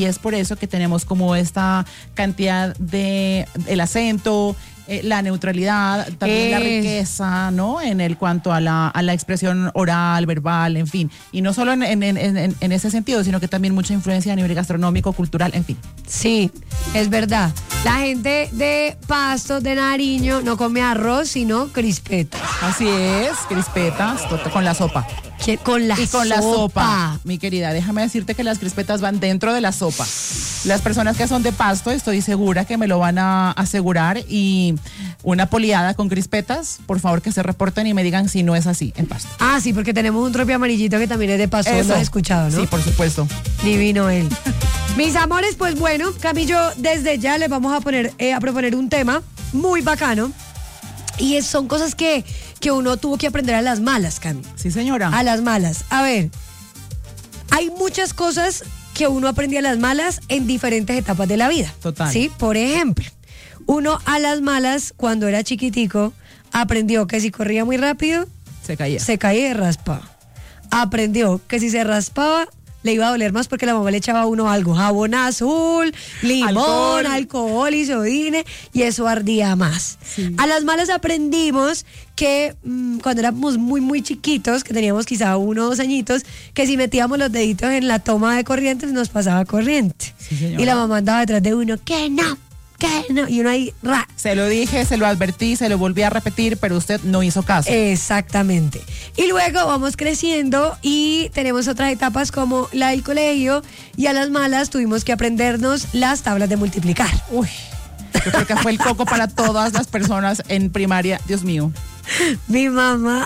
Y es por eso que tenemos como esta cantidad de el acento, la neutralidad, también la riqueza, ¿no? En el cuanto a la expresión oral, verbal, en fin. Y no solo en ese sentido, sino que también mucha influencia a nivel gastronómico, cultural, en fin. Sí, es verdad. La gente de Pasto, de Nariño, no come arroz, sino crispetas. Así es, crispetas con la sopa. Con la sopa, mi querida, déjame decirte que las crispetas van dentro de la sopa. Las personas que son de Pasto, estoy segura que me lo van a asegurar, y una poliada con crispetas, por favor que se reporten y me digan si no es así en Pasto. Ah, sí, porque tenemos un tropi amarillito que también es de Pasto, lo has escuchado, ¿no? Sí, por supuesto. Divino él. Mis amores, pues bueno, Camillo, desde ya les vamos a proponer un tema muy bacano. Y son cosas que uno tuvo que aprender a las malas, Cami. Sí, señora. A las malas. A ver, hay muchas cosas que uno aprende a las malas en diferentes etapas de la vida. Total. Sí, por ejemplo, uno a las malas, cuando era chiquitico, aprendió que si corría muy rápido, se caía y raspaba. Aprendió que si se raspaba, le iba a doler más porque la mamá le echaba a uno algo, jabón azul, limón, alcohol, isodine, y eso ardía más. Sí. A las malas aprendimos que cuando éramos muy, muy chiquitos, que teníamos quizá 1 o 2 añitos, que si metíamos los deditos en la toma de corriente, nos pasaba corriente. Sí, y la mamá andaba detrás de uno, que no. Y uno ahí, se lo dije, se lo advertí, se lo volví a repetir, pero usted no hizo caso. Exactamente. Y luego vamos creciendo y tenemos otras etapas como la del colegio, y a las malas tuvimos que aprendernos las tablas de multiplicar. Uy, yo creo que fue el coco para todas las personas en primaria, Dios mío. Mi mamá,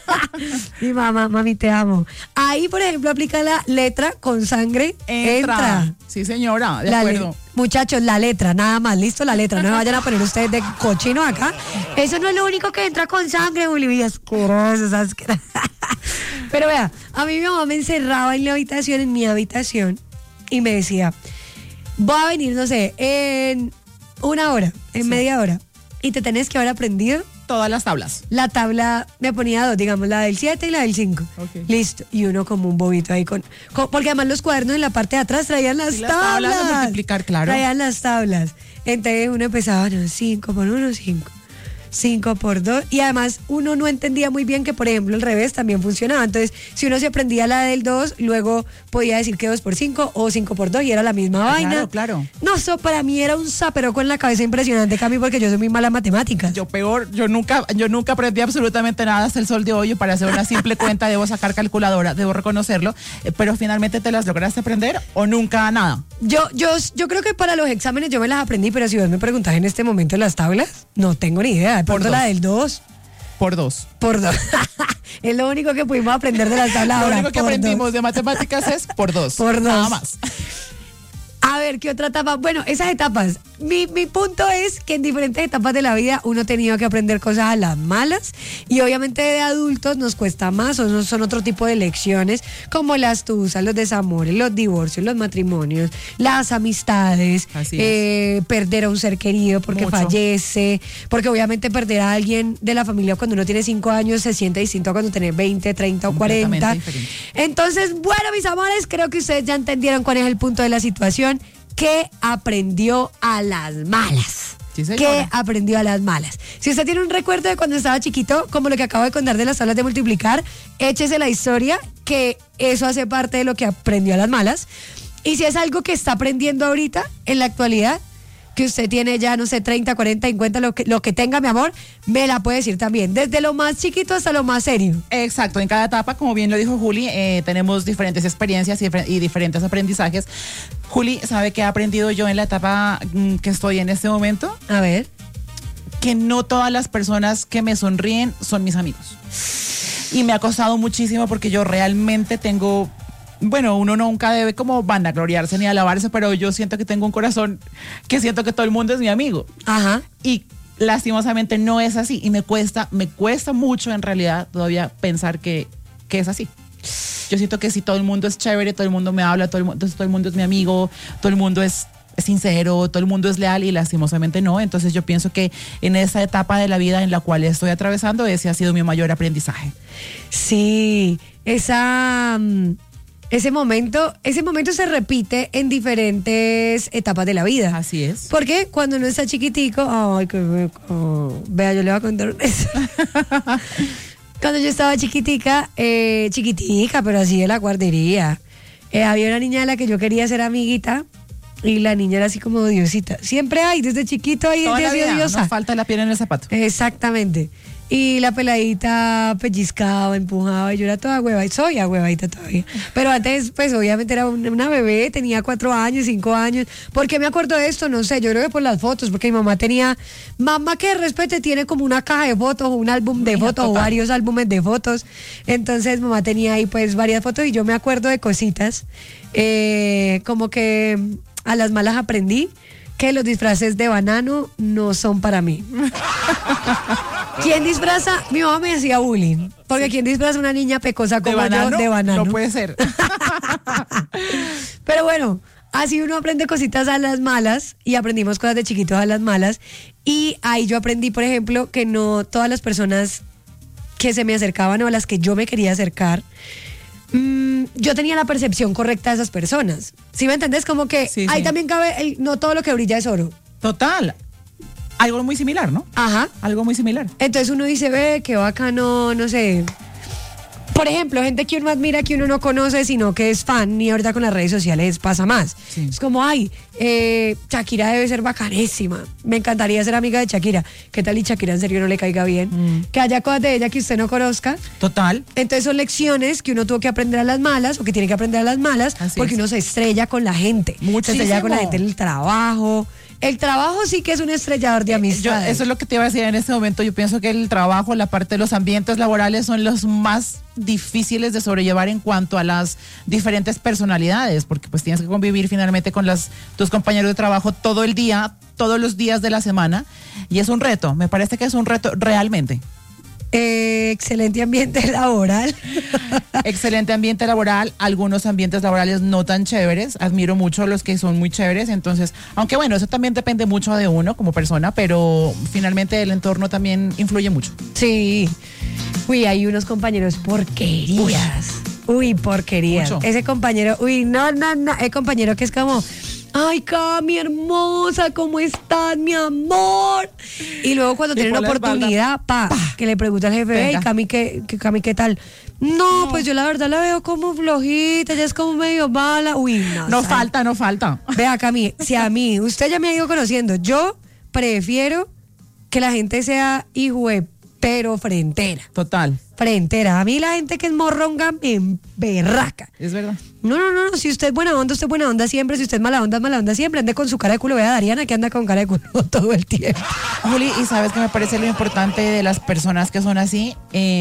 mami, te amo. Ahí, por ejemplo, aplica la letra con sangre. Entra. Sí, señora, de acuerdo. Muchachos, la letra, nada más, listo, la letra. No me vayan a poner ustedes de cochino acá. Eso no es lo único que entra con sangre, Bolivia. Asqueroso. Pero vea, a mí mi mamá me encerraba en mi habitación, y me decía, voy a venir, no sé, en 1 hora, en media hora, y te tenés que haber aprendido todas las tablas. La tabla, me ponía 2, digamos, la del 7 y la del 5. Okay. Listo. Y uno como un bobito ahí porque además los cuadernos en la parte de atrás traían las tablas. De multiplicar, claro. Traían las tablas. Entonces uno empezaba, 5 por 1, 5. 5 por 2, y además uno no entendía muy bien que, por ejemplo, el revés también funcionaba. Entonces, si uno se aprendía la del 2, luego podía decir que 2 por 5 o 5 por 2, y era la misma vaina. Claro. No, eso para mí era un zaperoco en la cabeza impresionante, Cami, porque yo soy muy mala en matemáticas. Yo peor, yo nunca aprendí absolutamente nada hasta el sol de hoy. Para hacer una simple cuenta debo sacar calculadora, debo reconocerlo, pero finalmente ¿te las lograste aprender o nunca nada? Yo creo que para los exámenes yo me las aprendí, pero si vos me preguntás en este momento las tablas, no tengo ni idea. Por la del 2. Por 2. Es lo único que pudimos aprender de las tablas. Lo único que aprendimos de matemáticas es por 2. Por 2. Nada más. A ver, ¿qué otra etapa? Bueno, esas etapas. Mi punto es que en diferentes etapas de la vida uno ha tenido que aprender cosas a las malas, y obviamente de adultos nos cuesta más, o no, son otro tipo de lecciones, como las tusas, los desamores, los divorcios, los matrimonios, las amistades, perder a un ser querido porque fallece, porque obviamente perder a alguien de la familia cuando uno tiene 5 años se siente distinto a cuando tiene 20, 30 o 40. Diferente. Entonces, bueno, mis amores, creo que ustedes ya entendieron cuál es el punto de la situación. ¿Qué aprendió a las malas? Sí, ¿Qué aprendió a las malas? Si usted tiene un recuerdo de cuando estaba chiquito, como lo que acabo de contar de las tablas de multiplicar, échese la historia, que eso hace parte de lo que aprendió a las malas. Y si es algo que está aprendiendo ahorita, en la actualidad, que usted tiene ya, no sé, 30, 40, 50, lo que tenga, mi amor, me la puede decir también, desde lo más chiquito hasta lo más serio. Exacto, en cada etapa, como bien lo dijo Juli, tenemos diferentes experiencias y diferentes aprendizajes. Juli, ¿sabe qué he aprendido yo en la etapa que estoy en este momento? A ver. Que no todas las personas que me sonríen son mis amigos. Y me ha costado muchísimo, porque yo realmente tengo... Bueno, uno nunca debe como vanagloriarse ni alabarse, pero yo siento que tengo un corazón que siento que todo el mundo es mi amigo. Ajá. Y lastimosamente no es así, y me cuesta mucho en realidad todavía pensar que es así. Yo siento que si todo el mundo es chévere, todo el mundo me habla, todo el mundo es mi amigo, todo el mundo es sincero, todo el mundo es leal, y lastimosamente no. Entonces yo pienso que en esa etapa de la vida en la cual estoy atravesando, ese ha sido mi mayor aprendizaje. Sí, ese momento se repite en diferentes etapas de la vida. Así es. Porque cuando uno está chiquitico, ay, qué rico. Vea, yo le voy a contar eso. Cuando yo estaba chiquitica, pero así de la guardería, había una niña de la que yo quería ser amiguita y la niña era así como odiosita. Siempre hay, desde chiquito hay gente así odiosa. Nos falta la piel en el zapato. Exactamente. Y la peladita pellizcaba, empujaba, y yo era toda hueva, y soy huevadita todavía. Pero antes, pues obviamente era una bebé, tenía 4 años, 5 años. ¿Por qué me acuerdo de esto? No sé, yo creo que por las fotos, porque mi mamá que respete, tiene como una caja de fotos, un álbum de fotos, o varios álbumes de fotos. Entonces mamá tenía ahí pues varias fotos y yo me acuerdo de cositas, como que a las malas aprendí que los disfraces de banano no son para mí. ¿Quién disfraza? Mi mamá me hacía bullying. Porque ¿quién disfraza a una niña pecosa como yo de banano? No puede ser. Pero bueno, así uno aprende cositas a las malas y aprendimos cosas de chiquitos a las malas. Y ahí yo aprendí, por ejemplo, que no todas las personas que se me acercaban o a las que yo me quería acercar, yo tenía la percepción correcta de esas personas. ¿Sí me entendés? Como que sí, ahí sí. también cabe no todo lo que brilla es oro. Total. Algo muy similar, ¿no? Ajá. Algo muy similar. Entonces uno dice, ve, qué bacano, no sé. Por ejemplo, gente que uno admira, que uno no conoce, sino que es fan, y ahorita con las redes sociales pasa más. Sí. Es como, ay, Shakira debe ser bacanísima. Me encantaría ser amiga de Shakira. ¿Qué tal y Shakira en serio no le caiga bien? Que haya cosas de ella que usted no conozca. Total. Entonces son lecciones que uno tuvo que aprender a las malas, o que tiene que aprender a las malas, Así porque es. uno se estrella con la gente. Muchísimo. Se estrella con la gente en el trabajo. El trabajo sí que es un estrellador de amistad. Eso es lo que te iba a decir en este momento. Yo pienso que el trabajo, la parte de los ambientes laborales son los más difíciles de sobrellevar en cuanto a las diferentes personalidades, porque pues tienes que convivir finalmente con tus compañeros de trabajo todo el día, todos los días de la semana, y es un reto. Me parece que es un reto realmente. Excelente ambiente laboral. Excelente ambiente laboral, algunos ambientes laborales no tan chéveres, admiro mucho los que son muy chéveres, entonces, aunque bueno, eso también depende mucho de uno como persona, pero finalmente el entorno también influye mucho. Sí. Uy, hay unos compañeros porquerías. Uy, porquerías. Mucho. Ese compañero, no. El compañero que es como, ay, Cami, hermosa, ¿cómo estás, mi amor? Y luego cuando tiene una oportunidad, que le pregunta al jefe, hey, Cami, ¿qué tal? No, pues yo la verdad la veo como flojita, ella es como medio mala. Uy, no. No falta. Vea, Cami, si a mí, usted ya me ha ido conociendo, yo prefiero que la gente sea pero frentera. Total. Frentera. A mí la gente que es morronga me emberraca. Es verdad. No. Si usted es buena onda, usted es buena onda siempre. Si usted es mala onda siempre. Ande con su cara de culo. Vea a Dariana que anda con cara de culo todo el tiempo. Juli, y sabes que me parece lo importante de las personas que son así,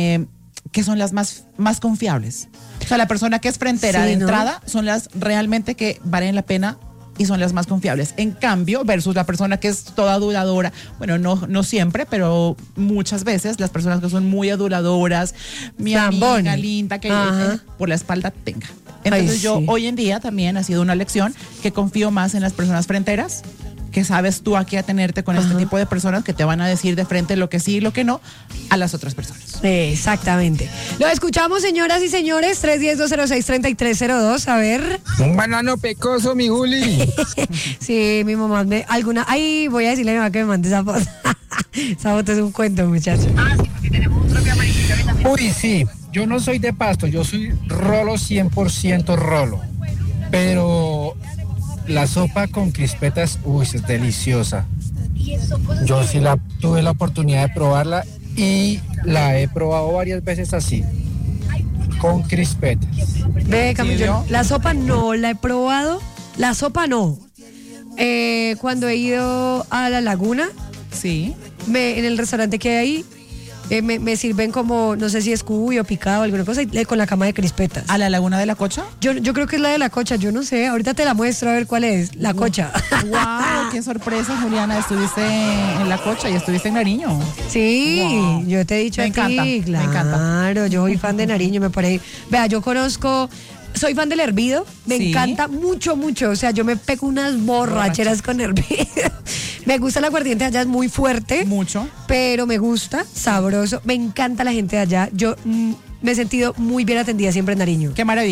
que son las más confiables. O sea, la persona que es frentera de entrada son las realmente que valen la pena y son las más confiables. En cambio, versus la persona que es toda aduladora, bueno, no siempre, pero muchas veces las personas que son muy aduladoras, mi amiga linda, que por la espalda tenga. Entonces yo hoy en día también ha sido una lección que confío más en las personas fronteras, que sabes tú a qué atenerte con este tipo de personas que te van a decir de frente lo que sí y lo que no a las otras personas. Exactamente. Lo escuchamos, señoras y señores, 310-206-3302, a ver. Un banano pecoso, mi Juli. Sí, mi mamá ahí voy a decirle a mi mamá que me mande esa foto. Esa foto es un cuento, muchachos. Uy, sí, yo no soy de Pasto, yo soy rolo 100% rolo, pero la sopa con crispetas, es deliciosa. Yo sí tuve la oportunidad de probarla y la he probado varias veces así, con crispetas. Ve, Camilo, la sopa no la he probado. La sopa no. Cuando he ido a la laguna, sí, en el restaurante que hay ahí, me sirven como, no sé si es cuy o picado, alguna cosa, con la cama de crispetas. ¿A la Laguna de la Cocha? Yo creo que es la de la Cocha, yo no sé, ahorita te la muestro a ver cuál es, la Cocha. ¡Wow! ¡Qué sorpresa, Juliana! Estuviste en la Cocha y estuviste en Nariño. Sí, wow. Yo te he dicho me encanta, claro, me encanta. Yo soy fan de Nariño, me parece. Vea, yo conozco, soy fan del hervido, me encanta mucho, o sea, yo me pego unas borracheras con hervido. Me gusta el aguardiente de allá, es muy fuerte. Mucho. Pero me gusta, sabroso. Me encanta la gente de allá. Yo me he sentido muy bien atendida siempre en Nariño. Qué maravilla.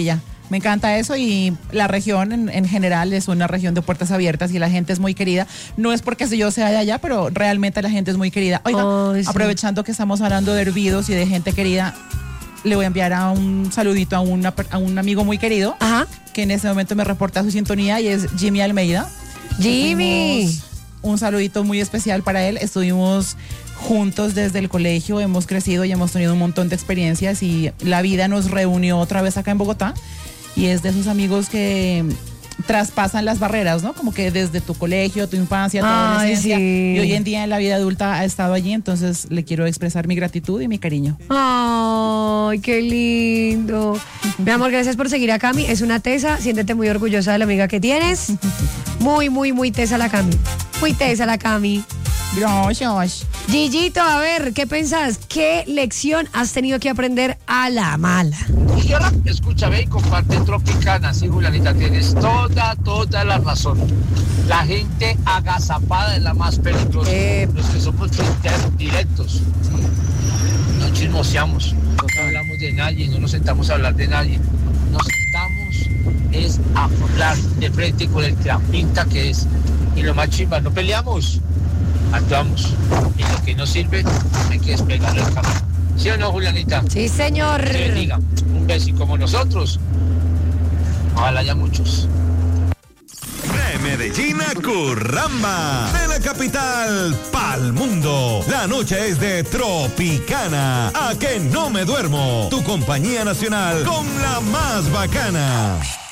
Me encanta eso y la región en general es una región de puertas abiertas y la gente es muy querida. No es porque yo sea de allá, pero realmente la gente es muy querida. Oiga, Ay, sí. aprovechando que estamos hablando de hervidos y de gente querida, le voy a enviar un saludito a un amigo muy querido Ajá. que en este momento me reporta su sintonía y es Jimmy Almeida. Jimmy. Tuvimos un saludito muy especial para él. Estuvimos juntos desde el colegio, hemos crecido y hemos tenido un montón de experiencias y la vida nos reunió otra vez acá en Bogotá y es de esos amigos que traspasan las barreras, ¿no? Como que desde tu colegio, tu infancia, tu adolescencia sí. y hoy en día en la vida adulta ha estado allí, entonces le quiero expresar mi gratitud y mi cariño. Ay, qué lindo. Mi amor, gracias por seguir a Cami. Es una tesa. Siéntete muy orgullosa de la amiga que tienes. Muy, muy, muy tesa la Cami. Muy tesa la Cami. Gracias. Gigito, a ver, ¿qué pensás? ¿Qué lección has tenido que aprender a la mala? Y ahora escucha, ve y comparte Tropicana, sí, Julianita, tienes toda la razón. La gente agazapada es la más peligrosa. Los que somos directos, no chismoseamos, no hablamos de nadie, no nos sentamos a hablar de nadie. Nos sentamos es a hablar de frente con el que la pinta que es. Y lo más chimba, no peleamos, actuamos. Y lo que no sirve, hay que despegarlo del camino. ¿Sí o no, Julianita? Sí, señor. Que bendiga. Un beso y como nosotros, ojalá haya muchos. De Medellín a Curramba, de la capital pa'l mundo. La noche es de Tropicana. A que no me duermo. Tu compañía nacional con la más bacana.